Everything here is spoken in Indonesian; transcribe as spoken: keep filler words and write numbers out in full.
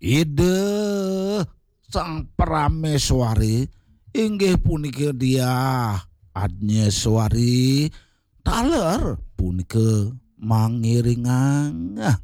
Ide sang prameswari inggih punika dia Agneswari taler punika mangiringang